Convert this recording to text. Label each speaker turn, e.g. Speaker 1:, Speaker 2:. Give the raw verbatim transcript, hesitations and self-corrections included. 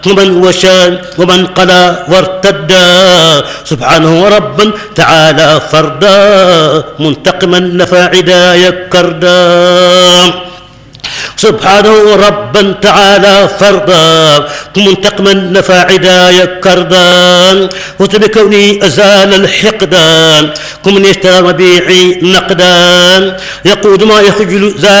Speaker 1: ومن وشان ومن قلى وارتدى سبحانه ربا تعالى فردا منتقما نفى عدايا كردا سبحانه ربا تعالى فردا منتقما نفى عدايا كردا فزت بكوني أزال الحقدان كمن يشترى مبيعي نقدا يقود ما يخجل